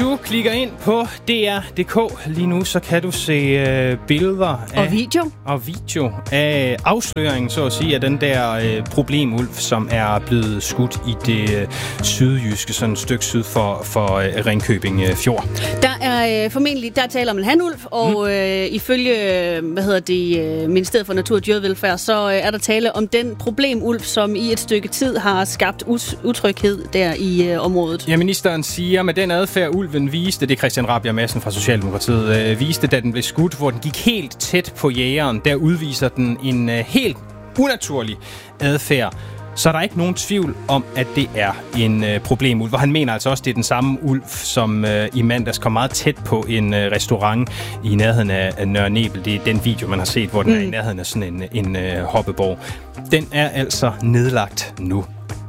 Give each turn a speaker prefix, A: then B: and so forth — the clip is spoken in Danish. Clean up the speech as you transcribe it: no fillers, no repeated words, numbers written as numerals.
A: du klikker ind på DR.dk lige nu, så kan du se billeder og video af afsløringen, så at sige, af den der problemulv, som er blevet skudt i det sydjyske, sådan et stykke syd for Ringkøbing Fjord.
B: Der er formentlig tale om en hanulv, og ifølge Ministeriet for Natur og Dyrevelfærd, så er der tale om den problemulv, som i et stykke tid har skabt utryghed der i området.
A: Ja, ministeren siger, med den adfærd ulven viste, det er Christian Rabjerg Madsen fra Socialdemokratiet, viste, da den blev skudt, hvor den gik helt tæt på jægeren, der udviser den en helt unaturlig adfærd. Så er der ikke nogen tvivl om, at det er en problemulv. Og han mener altså også, at det er den samme ulv, som i mandags kom meget tæt på en restaurant i nærheden af Nørre Nebel. Det er den video, man har set, hvor den er i nærheden af sådan en hoppeborg. Den er altså nedlagt nu.